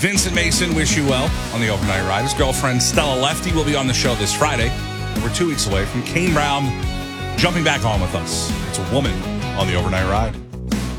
Vincent Mason, wish you well on the overnight ride. His girlfriend, Stella Lefty, will be on the show this Friday. And we're 2 weeks away from Kane Brown jumping back on with us. It's a woman on the overnight ride.